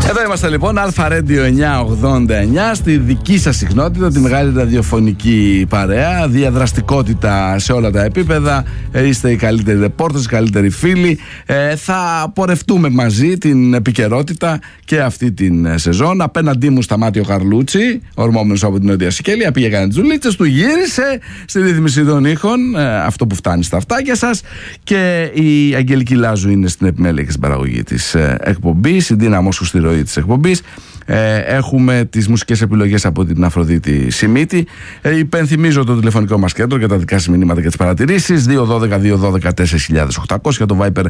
Εδώ είμαστε λοιπόν, Αλφα Radio 989, στη δική σας συχνότητα, τη μεγάλη ραδιοφωνική παρέα, διαδραστικότητα σε όλα τα επίπεδα. Είστε οι καλύτεροι ρεπόρτες, οι καλύτεροι φίλοι. Θα πορευτούμε μαζί την επικαιρότητα και αυτή την σεζόν. Απέναντί μου σταμάτη ο Καρλούτσι, ορμόμενος από την Νότια Σικέλια, πήγε κάνει τζουλίτσες, του γύρισε στη ρύθμιση των ήχων, αυτό που φτάνει στα αυτάκια σας. Και η Αγγελική Λάζου είναι στην επιμέλεια και στην παραγωγή της εκπομπής, η Ντίνα Μόσχου στη ροή της εκπομπής. Έχουμε τις μουσικές επιλογές από την Αφροδίτη Σιμίτη. Υπενθυμίζω το τηλεφωνικό μας κέντρο για τα δικά σας μηνύματα και τις παρατηρήσεις. 212-212-4800, το Viber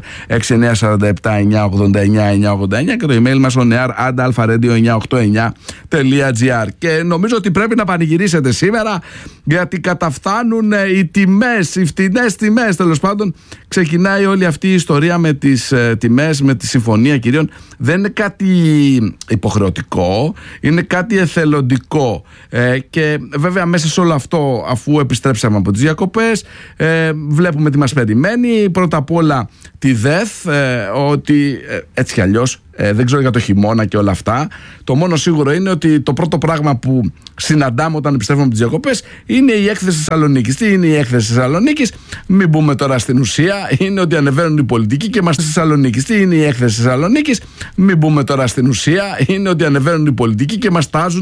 6947-989-989 και το email μας onear@alfaradio989.gr. Και νομίζω ότι πρέπει να πανηγυρίσετε σήμερα, γιατί καταφθάνουν οι τιμές, οι φτηνές τιμές. Τέλος πάντων, ξεκινάει όλη αυτή η ιστορία με τις τιμές, με τη συμφωνία κυρίων. Δεν είναι κάτι υποχρεωτικό, είναι κάτι εθελοντικό. Και βέβαια μέσα σε όλο αυτό, αφού επιστρέψαμε από τις διακοπές, βλέπουμε τι μας περιμένει. Πρώτα απ' όλα τη ΔΕΘ, ότι έτσι κι αλλιώς δεν ξέρω για το χειμώνα και όλα αυτά. Το μόνο σίγουρο είναι ότι το πρώτο πράγμα που συναντάμε όταν επιστρέφουμε από τις διακοπές είναι η έκθεση Θεσσαλονίκης. Τι είναι η έκθεση Θεσσαλονίκης? Μην μπούμε τώρα στην ουσία. Είναι ότι ανεβαίνουν οι πολιτικοί και είμαστε στη Θεσσαλονίκη. Τι είναι η έκθεση Θεσσαλονίκης? Μην μπούμε τώρα στην ουσία. Είναι ότι ανεβαίνουν οι πολιτικοί και μας τάζουν